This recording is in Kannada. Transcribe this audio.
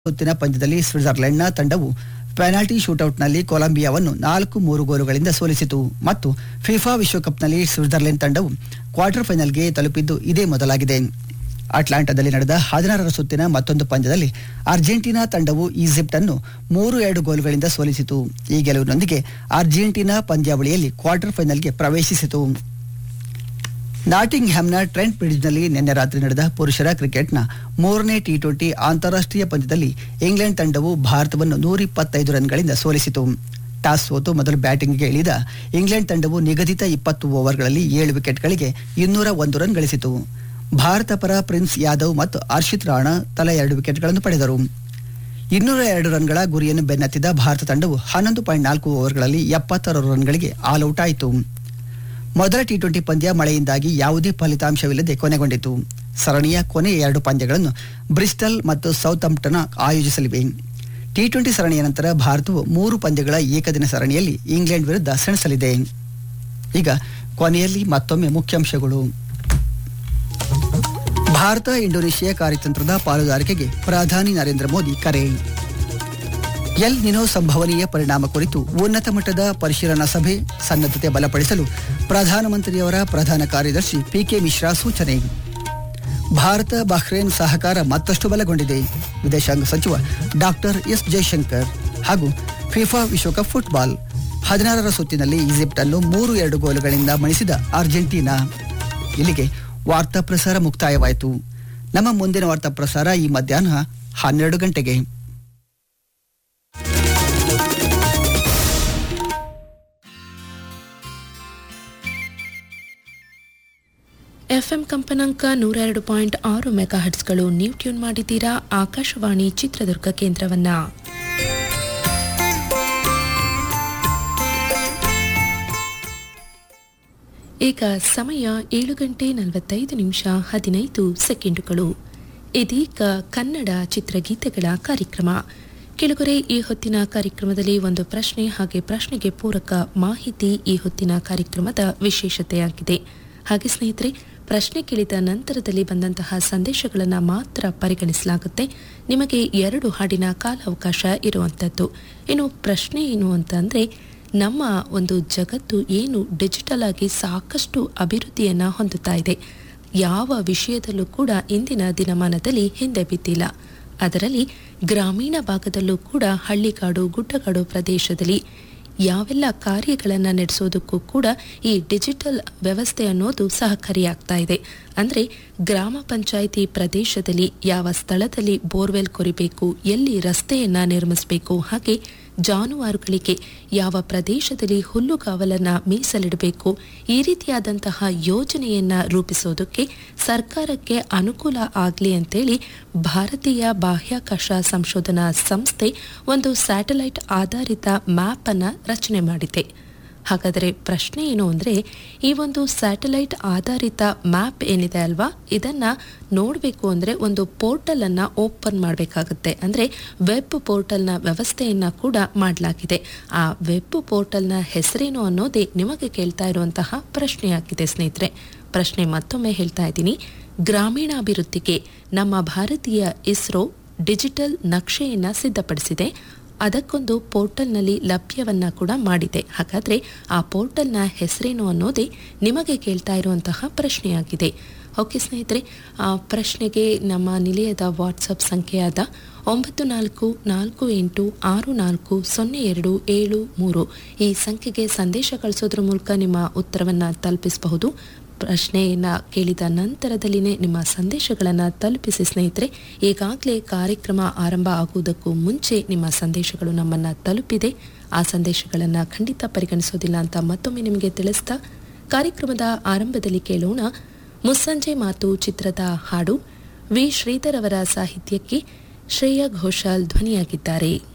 ಸುತ್ತಿನ ಪಂದ್ಯದಲ್ಲಿ ಸ್ವಿಟ್ಜರ್ಲೆಂಡ್ನ ತಂಡವು ಪೆನಾಲ್ಟಿ ಶೂಟೌಟ್ನಲ್ಲಿ ಕೊಲಂಬಿಯಾವನ್ನು 4-3 ಗೋಲುಗಳಿಂದ ಸೋಲಿಸಿತು ಮತ್ತು ಫಿಫಾ ವಿಶ್ವಕಪ್ನಲ್ಲಿ ಸ್ವಿಟ್ಜರ್ಲೆಂಡ್ ತಂಡವು ಕ್ವಾರ್ಟರ್ ಫೈನಲ್ಗೆ ತಲುಪಿದ್ದು ಇದೇ ಮೊದಲಾಗಿದೆ. ಅಟ್ಲಾಂಟಾದಲ್ಲಿ ನಡೆದ 16ರ ಸುತ್ತಿನ ಮತ್ತೊಂದು ಪಂದ್ಯದಲ್ಲಿ ಅರ್ಜೆಂಟೀನಾ ತಂಡವು ಈಜಿಪ್ಟ್ ಅನ್ನು 3-2 ಗೋಲುಗಳಿಂದ ಸೋಲಿಸಿತು. ಈ ಗೆಲುವಿನೊಂದಿಗೆ ಅರ್ಜೆಂಟೀನಾ ಪಂದ್ಯಾವಳಿಯಲ್ಲಿ ಕ್ವಾರ್ಟರ್ ಫೈನಲ್ಗೆ ಪ್ರವೇಶಿಸಿತು. ನಾಟಿಂಗ್ ಹ್ಯಾಮ್ನ ಟ್ರೆಂಟ್ ಬ್ರಿಡ್ಜ್ನಲ್ಲಿ ನಿನ್ನೆ ರಾತ್ರಿ ನಡೆದ ಪುರುಷರ ಕ್ರಿಕೆಟ್ನ 3ನೇ ಟಿ20 ಅಂತಾರಾಷ್ಟ್ರೀಯ ಪಂದ್ಯದಲ್ಲಿ ಇಂಗ್ಲೆಂಡ್ ತಂಡವು ಭಾರತವನ್ನು 125 ರನ್ಗಳಿಂದ ಸೋಲಿಸಿತು. ಟಾಸ್ ಸೋತು ಮೊದಲು ಬ್ಯಾಟಿಂಗ್ಗೆ ಇಳಿದ ಇಂಗ್ಲೆಂಡ್ ತಂಡವು ನಿಗದಿತ 20 ಓವರ್ಗಳಲ್ಲಿ 7 ವಿಕೆಟ್ಗಳಿಗೆ 201 ರನ್ ಗಳಿಸಿತು. ಭಾರತ ಪರ ಪ್ರಿನ್ಸ್ ಯಾದವ್ ಮತ್ತು ಹರ್ಷಿತ್ ರಾಣಾ ತಲಾ 2 ವಿಕೆಟ್ಗಳನ್ನು ಪಡೆದರು. 202 ರನ್ಗಳ ಗುರಿಯನ್ನು ಬೆನ್ನತ್ತಿದ ಭಾರತ ತಂಡವು 11.4 ಓವರ್ಗಳಲ್ಲಿ 76 ರನ್ಗಳಿಗೆ ಆಲ್ಔಟ್ ಆಯಿತು. ಮೊದಲ ಟಿ20 ಪಂದ್ಯ ಮಳೆಯಿಂದಾಗಿ ಯಾವುದೇ ಫಲಿತಾಂಶವಿಲ್ಲದೆ ಕೊನೆಗೊಂಡಿತು. ಸರಣಿಯ ಕೊನೆಯ 2 ಪಂದ್ಯಗಳನ್ನು ಬ್ರಿಸ್ಟಲ್ ಮತ್ತು ಸೌಥಂಪ್ಟನ್ ಆಯೋಜಿಸಲಿವೆ. ಟಿ20 ಸರಣಿಯ ನಂತರ ಭಾರತವು 3 ಪಂದ್ಯಗಳ ಏಕದಿನ ಸರಣಿಯಲ್ಲಿ ಇಂಗ್ಲೆಂಡ್ ವಿರುದ್ಧ ಸೆಣಸಲಿದೆ. ಈಗ ಕೊನೆಯಲ್ಲಿ ಮತ್ತೊಮ್ಮೆ ಮುಖ್ಯಾಂಶಗಳು. ಭಾರತ ಇಂಡೋನೇಷಿಯಾ ಕಾರ್ಯತಂತ್ರದ ಪಾಲುದಾರಿಕೆಗೆ ಪ್ರಧಾನಿ ನರೇಂದ್ರ ಮೋದಿ ಕರೆ. ಎಲ್ ನಿನೋ ಸಂಭವನೀಯ ಪರಿಣಾಮ ಕುರಿತು ಉನ್ನತ ಮಟ್ಟದ ಪರಿಶೀಲನಾ ಸಭೆ, ಸನ್ನದ್ಧತೆ ಬಲಪಡಿಸಲು ಪ್ರಧಾನಮಂತ್ರಿಯವರ ಪ್ರಧಾನ ಕಾರ್ಯದರ್ಶಿ ಪಿಕೆ ಮಿಶ್ರಾ ಸೂಚನೆ. ಭಾರತ ಬಹ್ರೇನ್ ಸಹಕಾರ ಮತ್ತಷ್ಟು ಬಲಗೊಂಡಿದೆ, ವಿದೇಶಾಂಗ ಸಚಿವ ಡಾಕ್ಟರ್ ಎಸ್ ಜೈಶಂಕರ್. ಹಾಗೂ ಫಿಫಾ ವಿಶ್ವಕಪ್ ಫುಟ್ಬಾಲ್ 16ರ ಸುತ್ತಿನಲ್ಲಿ ಈಜಿಪ್ಟ್ ಅನ್ನು 3-2 ಗೋಲುಗಳಿಂದ ಮಣಿಸಿದ ಅರ್ಜೆಂಟೀನಾ. ಇಲ್ಲಿಗೆ ವಾರ್ತಾ ಪ್ರಸಾರ ಮುಕ್ತಾಯವಾಯಿತು. ನಮ್ಮ ಮುಂದಿನ ವಾರ್ತಾ ಪ್ರಸಾರ ಈ ಮಧ್ಯಾಹ್ನ 12 ಗಂಟೆಗೆ. ಎಫ್ಎಂ ಕಂಪನಾಂಕ 102.6 ಮೆಗಾಹರ್ಟ್ಸ್ಗಳು. ನೀವು ಟ್ಯೂನ್ ಮಾಡಿದ್ದೀರಾ ಆಕಾಶವಾಣಿ ಚಿತ್ರದುರ್ಗ ಕೇಂದ್ರವನ್ನ. ಈಗ ಸಮಯ 7:45 ಇದೀಗ ಕನ್ನಡ ಚಿತ್ರಗೀತೆಗಳ ಕಾರ್ಯಕ್ರಮ. ಕೆಳಗರೆ ಈ ಹೊತ್ತಿನ ಕಾರ್ಯಕ್ರಮದಲ್ಲಿ ಒಂದು ಪ್ರಶ್ನೆ ಹಾಗೆ ಪ್ರಶ್ನೆಗೆ ಪೂರಕ ಮಾಹಿತಿ ಈ ಹೊತ್ತಿನ ಕಾರ್ಯಕ್ರಮದ ವಿಶೇಷತೆಯಾಗಿದೆ. ಹಾಗೆ ಸ್ನೇಹಿತರೆ, ಪ್ರಶ್ನೆ ಕೇಳಿದ ನಂತರದಲ್ಲಿ ಬಂದಂತಹ ಸಂದೇಶಗಳನ್ನು ಮಾತ್ರ ಪರಿಗಣಿಸಲಾಗುತ್ತೆ. ನಿಮಗೆ 2 ಹಾಡಿನ ಕಾಲಾವಕಾಶ ಇರುವಂಥದ್ದು. ಇನ್ನು ಪ್ರಶ್ನೆ ಏನು ಅಂತಂದರೆ, ನಮ್ಮ ಒಂದು ಜಗತ್ತು ಏನು ಡಿಜಿಟಲ್ ಆಗಿ ಸಾಕಷ್ಟು ಅಭಿವೃದ್ಧಿಯನ್ನು ಹೊಂದುತ್ತಾ ಇದೆ. ಯಾವ ವಿಷಯದಲ್ಲೂ ಕೂಡ ಇಂದಿನ ದಿನಮಾನದಲ್ಲಿ ಹಿಂದೆ ಬಿದ್ದಿಲ್ಲ. ಅದರಲ್ಲಿ ಗ್ರಾಮೀಣ ಭಾಗದಲ್ಲೂ ಕೂಡ ಹಳ್ಳಿಗಾಡು ಗುಡ್ಡಗಾಡು ಪ್ರದೇಶದಲ್ಲಿ ಯಾವೆಲ್ಲ ಕಾರ್ಯಗಳನ್ನು ನಡೆಸೋದಕ್ಕೂ ಕೂಡ ಈ ಡಿಜಿಟಲ್ ವ್ಯವಸ್ಥೆ ಅನ್ನೋದು ಸಹಕಾರಿಯಾಗ್ತಾ ಇದೆ. ಅಂದರೆ ಗ್ರಾಮ ಪಂಚಾಯಿತಿ ಪ್ರದೇಶದಲ್ಲಿ ಯಾವ ಸ್ಥಳದಲ್ಲಿ ಬೋರ್ವೆಲ್ ಕೊರಿಬೇಕು, ಎಲ್ಲಿ ರಸ್ತೆಯನ್ನು ನಿರ್ಮಿಸಬೇಕು, ಹಾಗೆ ಜಾನುವಾರುಗಳಿಗೆ ಯಾವ ಪ್ರದೇಶದಲ್ಲಿ ಹುಲ್ಲುಗಾವಲನ್ನು ಮೀಸಲಿಡಬೇಕು, ಈ ರೀತಿಯಾದಂತಹ ಯೋಜನೆಯನ್ನು ರೂಪಿಸೋದಕ್ಕೆ ಸರ್ಕಾರಕ್ಕೆ ಅನುಕೂಲ ಆಗಲಿ ಅಂತೇಳಿ ಭಾರತೀಯ ಬಾಹ್ಯಾಕಾಶ ಸಂಶೋಧನಾ ಸಂಸ್ಥೆ ಒಂದು ಸ್ಯಾಟಲೈಟ್ ಆಧಾರಿತ ಮ್ಯಾಪ್ ಅನ್ನು ರಚನೆ ಮಾಡಿದೆ. ಹಾಗಾದರೆ ಪ್ರಶ್ನೆ ಏನು ಅಂದರೆ, ಈ ಒಂದು ಸ್ಯಾಟಲೈಟ್ ಆಧಾರಿತ ಮ್ಯಾಪ್ ಏನಿದೆ ಅಲ್ವಾ, ಇದನ್ನು ನೋಡಬೇಕು ಅಂದರೆ ಒಂದು ಪೋರ್ಟಲನ್ನು ಓಪನ್ ಮಾಡಬೇಕಾಗುತ್ತೆ. ಅಂದರೆ ವೆಬ್ ಪೋರ್ಟಲ್ನ ವ್ಯವಸ್ಥೆಯನ್ನು ಕೂಡ ಮಾಡಲಾಗಿದೆ. ಆ ವೆಬ್ ಪೋರ್ಟಲ್ನ ಹೆಸರೇನು ಅನ್ನೋದೇ ನಿಮಗೆ ಕೇಳ್ತಾ ಇರುವಂತಹ ಪ್ರಶ್ನೆಯಾಗಿದೆ ಸ್ನೇಹಿತರೆ. ಪ್ರಶ್ನೆ ಮತ್ತೊಮ್ಮೆ ಹೇಳ್ತಾ ಇದ್ದೀನಿ. ಗ್ರಾಮೀಣಾಭಿವೃದ್ಧಿಗೆ ನಮ್ಮ ಭಾರತೀಯ ಇಸ್ರೋ ಡಿಜಿಟಲ್ ನಕ್ಷೆಯನ್ನು ಸಿದ್ಧಪಡಿಸಿದೆ. ಅದಕ್ಕೊಂದು ಪೋರ್ಟಲ್ನಲ್ಲಿ ಲಭ್ಯವನ್ನ ಕೂಡ ಮಾಡಿದೆ. ಹಾಗಾದರೆ ಆ ಪೋರ್ಟಲ್ನ ಹೆಸರೇನು ಅನ್ನೋದೇ ನಿಮಗೆ ಕೇಳ್ತಾ ಇರುವಂತಹ ಪ್ರಶ್ನೆಯಾಗಿದೆ. ಓಕೆ ಸ್ನೇಹಿತರೆ, ಆ ಪ್ರಶ್ನೆಗೆ ನಮ್ಮ ನಿಲಯದ ವಾಟ್ಸಪ್ ಸಂಖ್ಯೆಯಾದ 9448640273 ಈ ಸಂಖ್ಯೆಗೆ ಸಂದೇಶ ಕಳಿಸೋದ್ರ ಮೂಲಕ ನಿಮ್ಮ ಉತ್ತರವನ್ನು ತಲುಪಿಸಬಹುದು. ಪ್ರಶ್ನೆಯನ್ನು ಕೇಳಿದ ನಂತರದಲ್ಲಿನೇ ನಿಮ್ಮ ಸಂದೇಶಗಳನ್ನು ತಲುಪಿಸಿ ಸ್ನೇಹಿತರೆ. ಈಗಾಗಲೇ ಕಾರ್ಯಕ್ರಮ ಆರಂಭ ಆಗುವುದಕ್ಕೂ ಮುಂಚೆ ನಿಮ್ಮ ಸಂದೇಶಗಳು ನಮ್ಮನ್ನು ತಲುಪಿದೆ. ಆ ಸಂದೇಶಗಳನ್ನು ಖಂಡಿತ ಪರಿಗಣಿಸೋದಿಲ್ಲ ಅಂತ ಮತ್ತೊಮ್ಮೆ ನಿಮಗೆ ತಿಳಿಸ್ತಾ ಕಾರ್ಯಕ್ರಮದ ಆರಂಭದಲ್ಲಿ ಕೇಳೋಣ ಮುಸ್ಸಂಜೆ ಮಾತು ಚಿತ್ರದ ಹಾಡು. ವಿ ಶ್ರೀಧರ್ ಅವರ ಸಾಹಿತ್ಯಕ್ಕೆ ಶ್ರೇಯಾ ಘೋಷಾಲ್ ಧ್ವನಿಯಾಗಿದ್ದಾರೆ.